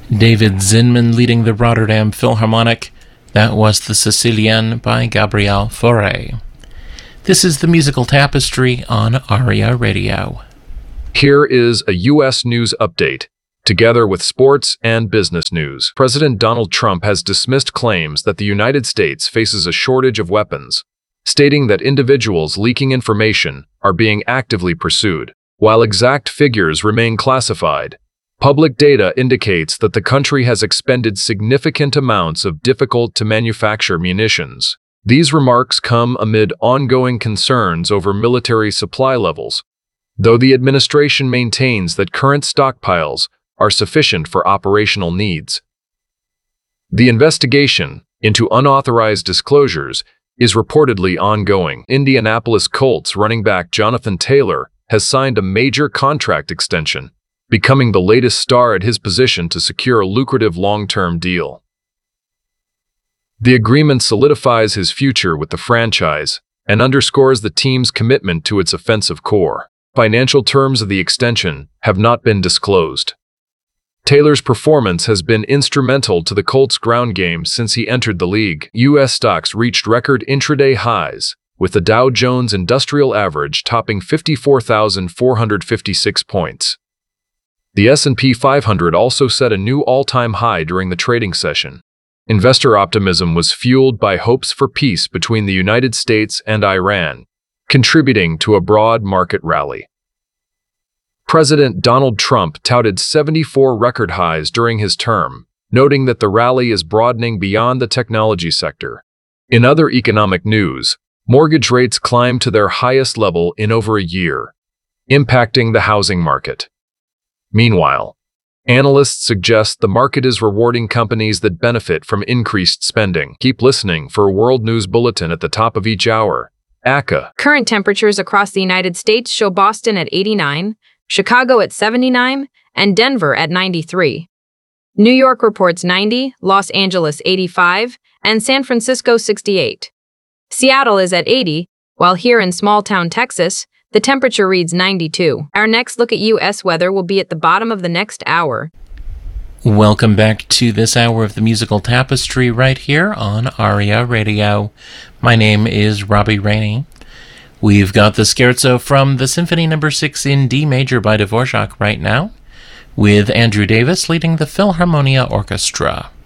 David Zinman leading the Rotterdam Philharmonic. That was the Sicilienne by Gabriel Fauré. This is the Musical Tapestry on ARIA Radio. Here is a U.S. news update, together with sports and business news. President Donald Trump has dismissed claims that the United States faces a shortage of weapons, stating that individuals leaking information are being actively pursued. While exact figures remain classified, public data indicates that the country has expended significant amounts of difficult-to-manufacture munitions. These remarks come amid ongoing concerns over military supply levels, though the administration maintains that current stockpiles are sufficient for operational needs. The investigation into unauthorized disclosures is reportedly ongoing. Indianapolis Colts running back Jonathan Taylor has signed a major contract extension, becoming the latest star at his position to secure a lucrative long-term deal. The agreement solidifies his future with the franchise and underscores the team's commitment to its offensive core. Financial terms of the extension have not been disclosed. Taylor's performance has been instrumental to the Colts' ground game since he entered the league. U.S. stocks reached record intraday highs, with the Dow Jones Industrial Average topping 54,456 points. The S&P 500 also set a new all-time high during the trading session. Investor optimism was fueled by hopes for peace between the United States and Iran, contributing to a broad market rally. President Donald Trump touted 74 record highs during his term, noting that the rally is broadening beyond the technology sector. In other economic news, mortgage rates climbed to their highest level in over a year, impacting the housing market. Meanwhile, analysts suggest the market is rewarding companies that benefit from increased spending. Keep listening for a World News Bulletin at the top of each hour. ACA. Current temperatures across the United States show Boston at 89, Chicago at 79, and Denver at 93. New York reports 90, Los Angeles 85, and San Francisco 68. Seattle is at 80, while here in small-town Texas, the temperature reads 92. Our next look at U.S. weather will be at the bottom of the next hour. Welcome back to this hour of the Musical Tapestry right here on ARIA Radio. My name is Robbie Rainey. We've got the scherzo from the Symphony No. 6 in D major by Dvorak right now, with Andrew Davis leading the Philharmonia Orchestra.